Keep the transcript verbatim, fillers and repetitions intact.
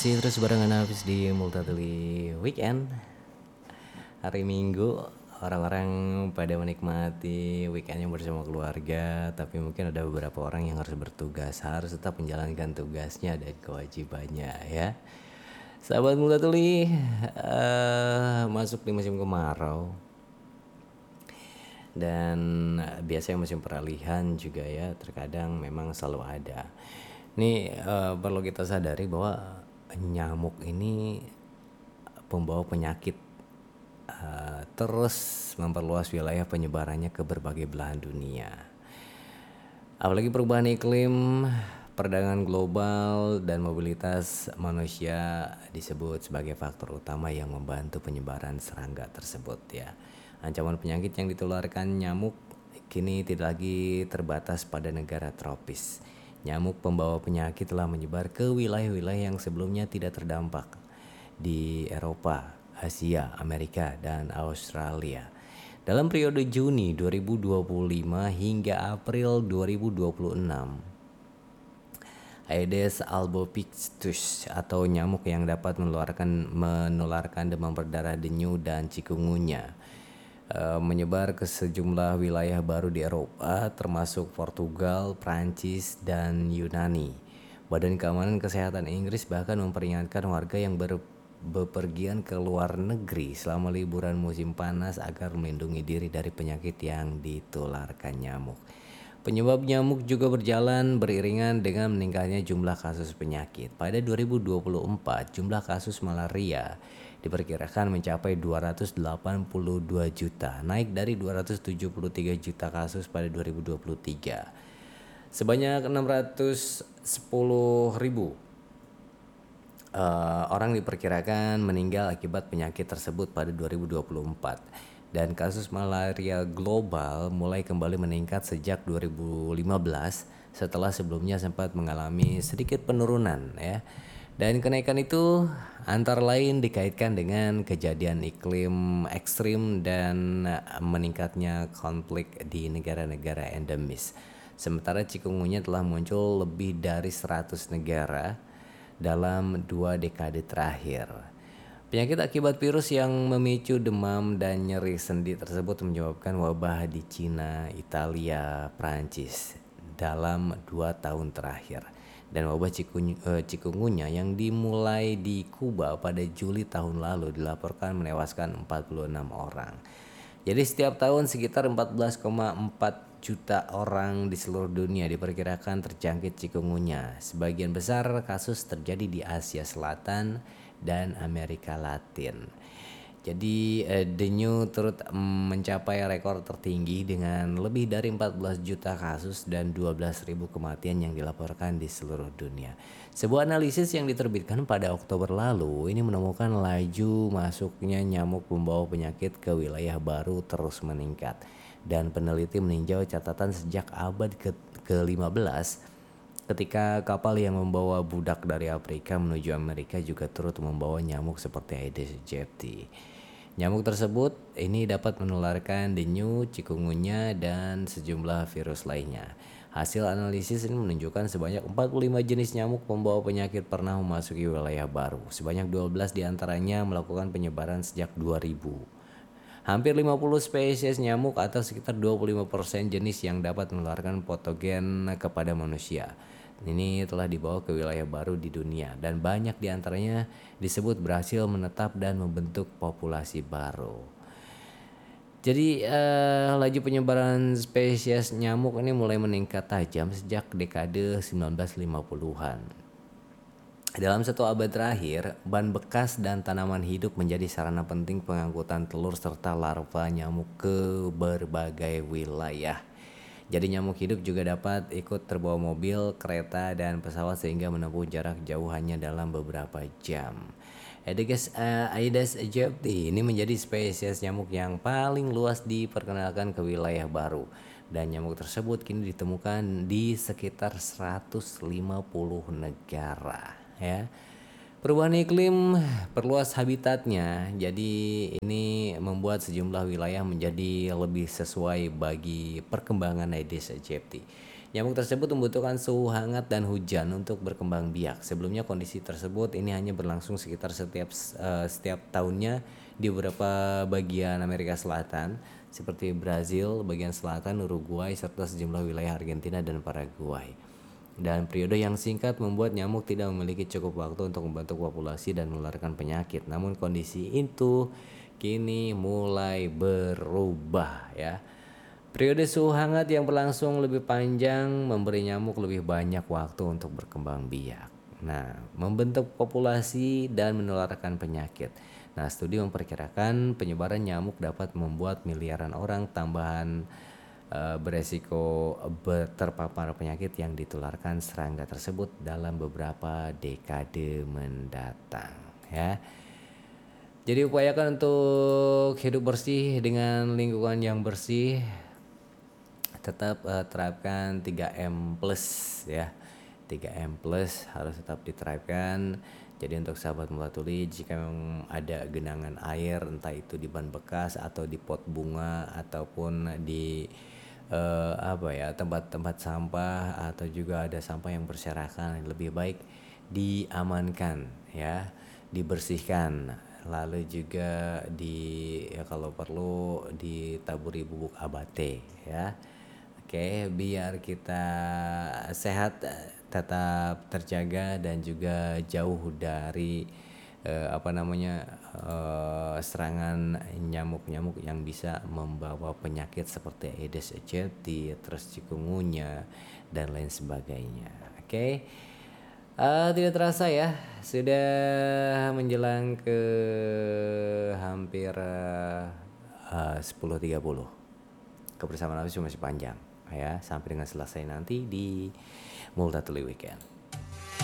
Masih terus barengan habis di Multatuli Weekend. Hari Minggu orang-orang pada menikmati weekendnya bersama keluarga, tapi mungkin ada beberapa orang yang harus bertugas, harus tetap menjalankan tugasnya dan kewajibannya ya. Sahabat Multatuli, eh, masuk di musim kemarau dan biasanya musim peralihan juga ya, terkadang memang selalu ada. Ini eh, perlu kita sadari bahwa nyamuk ini pembawa penyakit, uh, terus memperluas wilayah penyebarannya ke berbagai belahan dunia. Apalagi perubahan iklim, perdagangan global, dan mobilitas manusia disebut sebagai faktor utama yang membantu penyebaran serangga tersebut ya. Ancaman penyakit yang ditularkan nyamuk kini tidak lagi terbatas pada negara tropis. Nyamuk pembawa penyakit telah menyebar ke wilayah-wilayah yang sebelumnya tidak terdampak di Eropa, Asia, Amerika, dan Australia. Dalam periode Juni dua ribu dua puluh lima hingga April dua ribu dua puluh enam, Aedes albopictus atau nyamuk yang dapat menularkan menularkan demam berdarah, denyu, dan cikungunya Uh, menyebar ke sejumlah wilayah baru di Eropa, termasuk Portugal, Prancis, dan Yunani. Badan Keamanan Kesehatan Inggris bahkan memperingatkan warga yang ber, bepergian ke luar negeri selama liburan musim panas agar melindungi diri dari penyakit yang ditularkan nyamuk. Penyebab nyamuk juga berjalan beriringan dengan meningkatnya jumlah kasus penyakit. Pada dua ribu dua puluh empat, jumlah kasus malaria diperkirakan mencapai dua ratus delapan puluh dua juta, naik dari dua ratus tujuh puluh tiga juta kasus pada dua ribu dua puluh tiga. Sebanyak enam ratus sepuluh ribu uh, orang diperkirakan meninggal akibat penyakit tersebut pada dua ribu dua puluh empat. Dan kasus malaria global mulai kembali meningkat sejak dua ribu lima belas setelah sebelumnya sempat mengalami sedikit penurunan ya. Dan kenaikan itu antara lain dikaitkan dengan kejadian iklim ekstrim dan meningkatnya konflik di negara-negara endemis. Sementara cikungunya telah muncul lebih dari seratus negara dalam dua dekade terakhir. Penyakit akibat virus yang memicu demam dan nyeri sendi tersebut menyebabkan wabah di Cina, Italia, Prancis dalam dua tahun terakhir. Dan wabah cikungunya yang dimulai di Kuba pada Juli tahun lalu dilaporkan menewaskan empat puluh enam orang. Jadi setiap tahun sekitar empat belas koma empat juta orang di seluruh dunia diperkirakan terjangkit cikungunya. Sebagian besar kasus terjadi di Asia Selatan dan Amerika Latin. Jadi eh, denyu turut mm, mencapai rekor tertinggi dengan lebih dari empat belas juta kasus dan dua belas ribu kematian yang dilaporkan di seluruh dunia. Sebuah analisis yang diterbitkan pada Oktober lalu ini menemukan laju masuknya nyamuk pembawa penyakit ke wilayah baru terus meningkat. Dan peneliti meninjau catatan sejak abad ke lima belas ketika kapal yang membawa budak dari Afrika menuju Amerika juga turut membawa nyamuk seperti Aedes aegypti. Nyamuk tersebut ini dapat menularkan denyu, cikungunya, dan sejumlah virus lainnya. Hasil analisis ini menunjukkan sebanyak empat puluh lima jenis nyamuk pembawa penyakit pernah memasuki wilayah baru. Sebanyak dua belas diantaranya melakukan penyebaran sejak dua ribu. Hampir lima puluh spesies nyamuk atau sekitar dua puluh lima persen jenis yang dapat menularkan patogen kepada manusia ini telah dibawa ke wilayah baru di dunia dan banyak diantaranya disebut berhasil menetap dan membentuk populasi baru. Jadi eh, laju penyebaran spesies nyamuk ini mulai meningkat tajam sejak dekade sembilan belas lima puluhan. Dalam satu abad terakhir, ban bekas dan tanaman hidup menjadi sarana penting pengangkutan telur serta larva nyamuk ke berbagai wilayah. Jadi nyamuk hidup juga dapat ikut terbawa mobil, kereta, dan pesawat sehingga menempuh jarak jauh hanya dalam beberapa jam. Aedes, uh, Aedes aegypti ini menjadi spesies nyamuk yang paling luas diperkenalkan ke wilayah baru. Dan nyamuk tersebut kini ditemukan di sekitar seratus lima puluh negara. Ya. Perubahan iklim perluas habitatnya, jadi ini membuat sejumlah wilayah menjadi lebih sesuai bagi perkembangan Aedes aegypti. Nyamuk tersebut membutuhkan suhu hangat dan hujan untuk berkembang biak. Sebelumnya kondisi tersebut ini hanya berlangsung sekitar setiap uh, setiap tahunnya di beberapa bagian Amerika Selatan seperti Brazil, bagian selatan, Uruguay, serta sejumlah wilayah Argentina dan Paraguay. Dan periode yang singkat membuat nyamuk tidak memiliki cukup waktu untuk membentuk populasi dan menularkan penyakit. Namun kondisi itu kini mulai berubah ya. Periode suhu hangat yang berlangsung lebih panjang memberi nyamuk lebih banyak waktu untuk berkembang biak. Nah, membentuk populasi dan menularkan penyakit. Nah, studi memperkirakan penyebaran nyamuk dapat membuat miliaran orang tambahan uh, beresiko terpapar penyakit yang ditularkan serangga tersebut dalam beberapa dekade mendatang ya. Jadi upayakan untuk hidup bersih dengan lingkungan yang bersih. Tetap uh, terapkan tiga M plus ya. tiga M plus harus tetap diterapkan. Jadi untuk sahabat Mulatuli, jika memang ada genangan air entah itu di ban bekas atau di pot bunga ataupun di uh, apa ya tempat-tempat sampah atau juga ada sampah yang berserakan, lebih baik diamankan ya, dibersihkan, lalu juga di ya kalau perlu ditaburi bubuk abate ya. Oke, biar kita sehat, tetap terjaga dan juga jauh dari eh, apa namanya eh, serangan nyamuk-nyamuk yang bisa membawa penyakit seperti Aedes aegypti, terus chikungunya dan lain sebagainya. Oke. Uh, tidak terasa ya, sudah menjelang ke hampir uh, sepuluh tiga puluh. Kebersamaan Hafiz masih panjang ya, sampai dengan selesai nanti di Multatuli Weekend.